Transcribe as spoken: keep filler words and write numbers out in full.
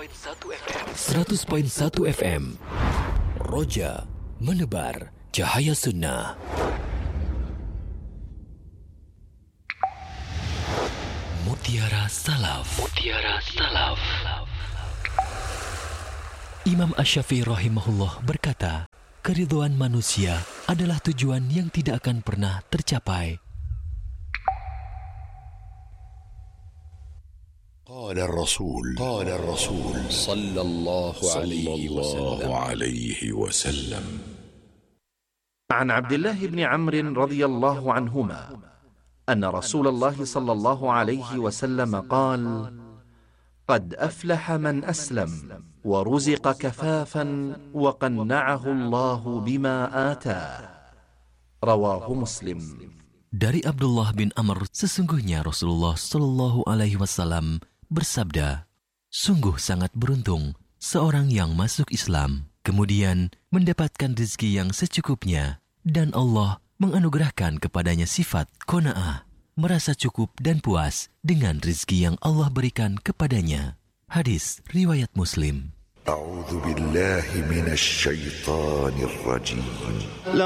seratus koma satu F M. Roja menebar cahaya sunnah. Mutiara Salaf. Mutiara Salaf. Imam Asy-Syafi'i rahimahullah berkata, keridhaan manusia adalah tujuan yang tidak akan pernah tercapai. قال الرسول قال الرسول صلى الله عليه وسلم عن عبد الله بن عمرو رضي الله عنهما أن رسول الله صلى الله عليه وسلم قال: قد أفلح من أسلم ورزق كفافا وقنعه الله بما آتاه. رواه مسلم. Dari Abdullah bin Amr, sesungguhnya Rasulullah Shallallahu Alaihi Wasallam bersabda, sungguh sangat beruntung seorang yang masuk Islam, kemudian mendapatkan rezeki yang secukupnya, dan Allah menganugerahkan kepadanya sifat qanaah, merasa cukup dan puas dengan rezeki yang Allah berikan kepadanya. Hadis riwayat Muslim. A'udzu billahi minasy syaithanir rajim.